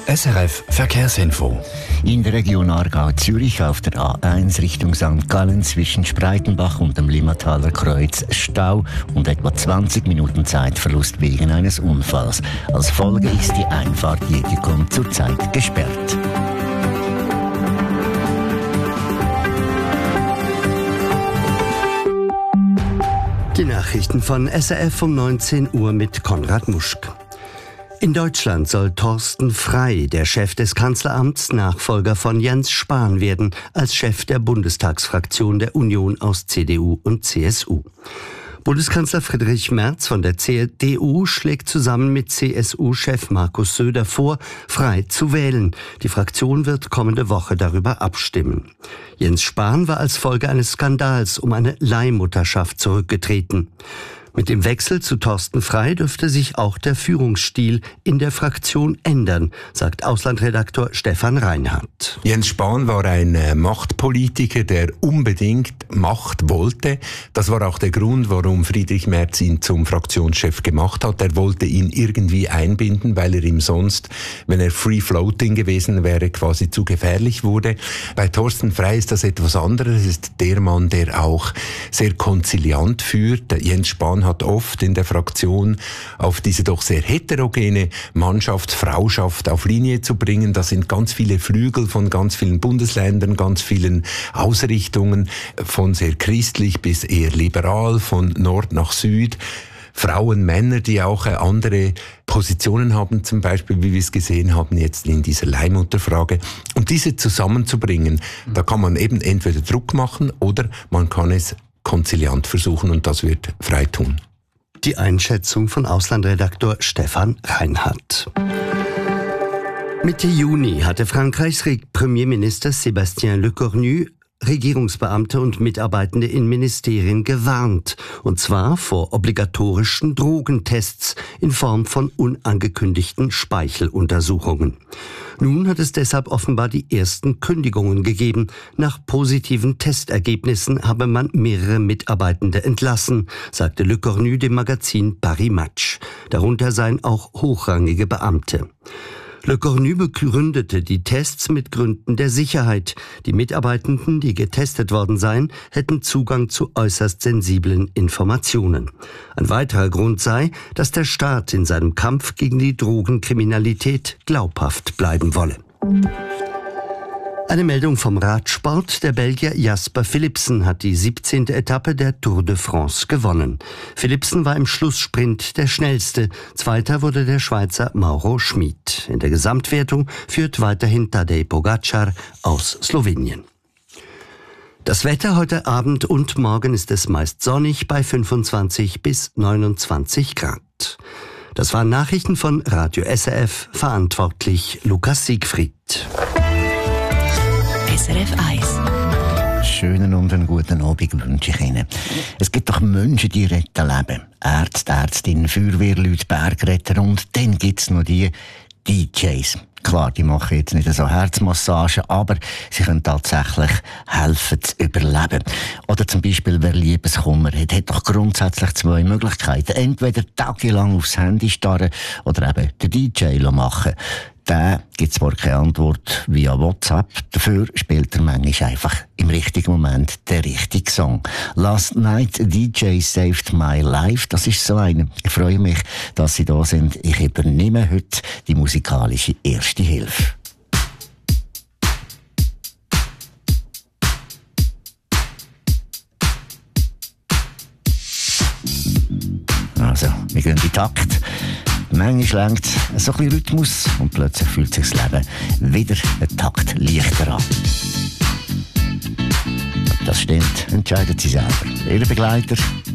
SRF Verkehrsinfo. In der Region Aargau-Zürich auf der A1 Richtung St. Gallen zwischen Spreitenbach und dem Limmataler Kreuz Stau und etwa 20 Minuten Zeitverlust wegen eines Unfalls. Als Folge ist die Einfahrt Jägerkommt zurzeit gesperrt. Die Nachrichten von SRF um 19 Uhr mit Konrad Muschk. In Deutschland soll Thorsten Frey, der Chef des Kanzleramts, Nachfolger von Jens Spahn werden, als Chef der Bundestagsfraktion der Union aus CDU und CSU. Bundeskanzler Friedrich Merz von der CDU schlägt zusammen mit CSU-Chef Markus Söder vor, Frey zu wählen. Die Fraktion wird kommende Woche darüber abstimmen. Jens Spahn war als Folge eines Skandals um eine Leihmutterschaft zurückgetreten. Mit dem Wechsel zu Thorsten Frey dürfte sich auch der Führungsstil in der Fraktion ändern, sagt Auslandredaktor Stefan Reinhardt. Jens Spahn war ein Machtpolitiker, der unbedingt Macht wollte. Das war auch der Grund, warum Friedrich Merz ihn zum Fraktionschef gemacht hat. Er wollte ihn irgendwie einbinden, weil er ihm sonst, wenn er free-floating gewesen wäre, quasi zu gefährlich wurde. Bei Thorsten Frey ist das etwas anderes. Es ist der Mann, der auch sehr konziliant führt. Jens Spahn hat oft in der Fraktion auf diese doch sehr heterogene Mannschaftsfrauschaft auf Linie zu bringen. Da sind ganz viele Flügel von ganz vielen Bundesländern, ganz vielen Ausrichtungen, von sehr christlich bis eher liberal, von Nord nach Süd. Frauen, Männer, die auch andere Positionen haben, zum Beispiel, wie wir es gesehen haben jetzt in dieser Leihmutterfrage. Und diese zusammenzubringen, da kann man eben entweder Druck machen oder man kann es konziliant versuchen, und das wird Frey tun. Die Einschätzung von Auslandredaktor Stefan Reinhardt. Mitte Juni hatte Frankreichs Premierminister Sébastien Lecornu Regierungsbeamte und Mitarbeitende in Ministerien gewarnt, und zwar vor obligatorischen Drogentests in Form von unangekündigten Speicheluntersuchungen. Nun hat es deshalb offenbar die ersten Kündigungen gegeben. Nach positiven Testergebnissen habe man mehrere Mitarbeitende entlassen, sagte Lecornu dem Magazin Paris Match. Darunter seien auch hochrangige Beamte. Lecornu begründete die Tests mit Gründen der Sicherheit. Die Mitarbeitenden, die getestet worden seien, hätten Zugang zu äußerst sensiblen Informationen. Ein weiterer Grund sei, dass der Staat in seinem Kampf gegen die Drogenkriminalität glaubhaft bleiben wolle. Eine Meldung vom Radsport. Der Belgier Jasper Philipsen hat die 17. Etappe der Tour de France gewonnen. Philipsen war im Schlusssprint der schnellste. Zweiter wurde der Schweizer Mauro Schmid. In der Gesamtwertung führt weiterhin Tadej Pogačar aus Slowenien. Das Wetter heute Abend und morgen ist es meist sonnig bei 25 bis 29 Grad. Das waren Nachrichten von Radio SRF, verantwortlich Lukas Siegfried. SRF 1. Schönen und einen guten Abend wünsche ich Ihnen. Es gibt doch Menschen, die retten Leben. Ärzte, Ärztinnen, Feuerwehrleute, Bergretter, und dann gibt es noch die DJs. Klar, die machen jetzt nicht so Herzmassagen, aber sie können tatsächlich helfen zu überleben. Oder zum Beispiel, wer Liebeskummer hat doch grundsätzlich zwei Möglichkeiten. Entweder tagelang aufs Handy starren oder eben den DJ machen. Der gibt zwar keine Antwort via WhatsApp, dafür spielt er manchmal einfach im richtigen Moment den richtigen Song. Last Night DJ Saved My Life, das ist so einer. Ich freue mich, dass Sie da sind. Ich übernehme heute die musikalische Erste Hilfe. Also, wir gehen in Takt. Manchmal lenkt es so ein bisschen Rhythmus und plötzlich fühlt sich das Leben wieder einen Takt leichter an. Ob das stimmt, entscheiden Sie selber. Ihr Begleiter,